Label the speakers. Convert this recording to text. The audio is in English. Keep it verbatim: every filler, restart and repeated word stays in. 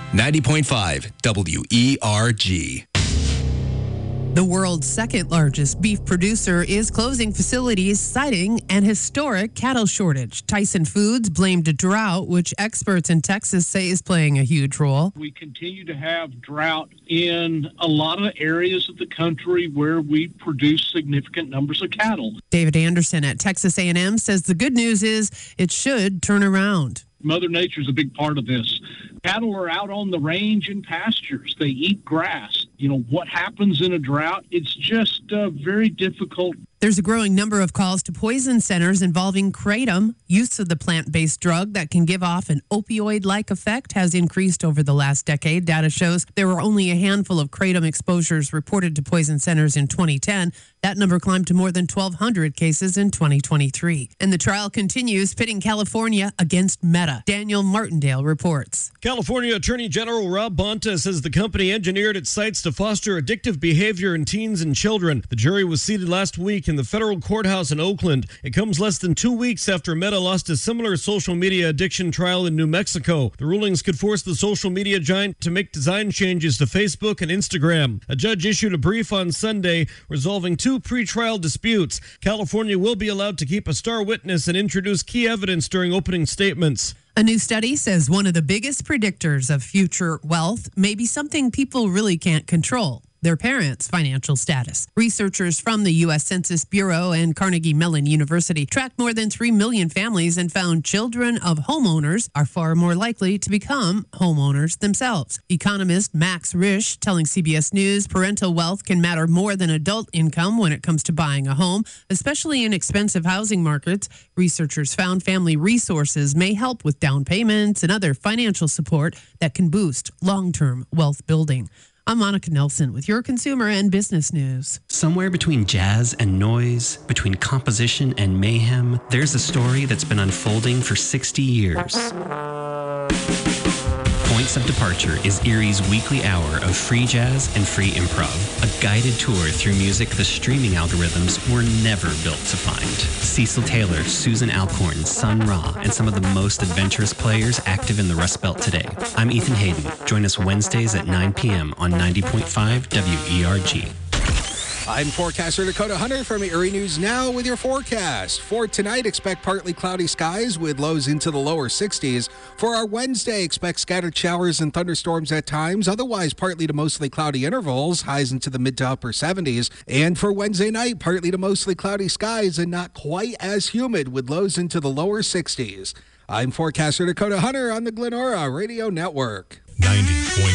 Speaker 1: ninety point five W E R G.
Speaker 2: The world's second largest beef producer is closing facilities, citing an historic cattle shortage. Tyson Foods blamed a drought, which experts in Texas say is playing a huge role.
Speaker 3: We continue to have drought in a lot of areas of the country where we produce significant numbers of cattle.
Speaker 2: David Anderson at Texas A and M says the good news is it should turn around.
Speaker 3: Mother Nature is a big part of this. Cattle are out on the range and pastures. They eat grass. You know, what happens in a drought? It's just uh, very difficult.
Speaker 2: There's a growing number of calls to poison centers involving kratom. Use of the plant-based drug that can give off an opioid-like effect has increased over the last decade. Data shows there were only a handful of kratom exposures reported to poison centers in twenty ten. That number climbed to more than twelve hundred cases in twenty twenty-three. And the trial continues, pitting California against Meta. Daniel Martindale reports.
Speaker 4: California Attorney General Rob Bonta says the company engineered its sites to foster addictive behavior in teens and children. The jury was seated last week in the federal courthouse in Oakland. It comes less than two weeks after Meta lost a similar social media addiction trial in New Mexico. The rulings could force the social media giant to make design changes to Facebook and Instagram. A judge issued a brief on Sunday resolving two pretrial disputes. California will be allowed to keep a star witness and introduce key evidence during opening statements.
Speaker 2: A new study says one of the biggest predictors of future wealth may be something people really can't control: their parents' financial status. Researchers from the U S Census Bureau and Carnegie Mellon University tracked more than three million families and found children of homeowners are far more likely to become homeowners themselves. Economist Max Risch telling C B S News parental wealth can matter more than adult income when it comes to buying a home, especially in expensive housing markets. Researchers found family resources may help with down payments and other financial support that can boost long-term wealth building. I'm Monica Nelson with your consumer and business news.
Speaker 5: Somewhere between jazz and noise, between composition and mayhem, there's a story that's been unfolding for sixty years. Points of Departure is Erie's weekly hour of free jazz and free improv, a guided tour through music the streaming algorithms were never built to find. Cecil Taylor, Susan Alcorn, Sun Ra, and some of the most adventurous players active in the Rust Belt today. I'm Ethan Hayden. Join us Wednesdays at nine p.m. on ninety point five W E R G.
Speaker 6: I'm forecaster Dakota Hunter from Erie News Now with your forecast. For tonight, expect partly cloudy skies with lows into the lower sixties. For our Wednesday, expect scattered showers and thunderstorms at times. Otherwise, partly to mostly cloudy intervals, highs into the mid to upper seventies. And for Wednesday night, partly to mostly cloudy skies and not quite as humid with lows into the lower sixties. I'm forecaster Dakota Hunter on the Glenora Radio Network.
Speaker 7: ninety point